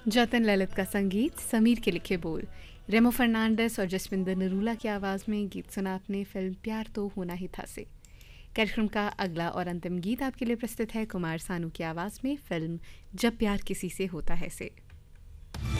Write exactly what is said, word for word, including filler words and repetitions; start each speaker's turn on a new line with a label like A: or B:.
A: जतिन ललित का संगीत, समीर के लिखे बोल, रेमो फर्नांडिस और जसविंदर नरूला की आवाज़ में गीत सुना आपने फिल्म प्यार तो होना ही था से। कार्यक्रम का अगला और अंतिम गीत आपके लिए प्रस्तुत है कुमार सानू की आवाज़ में फिल्म जब प्यार किसी से होता है से।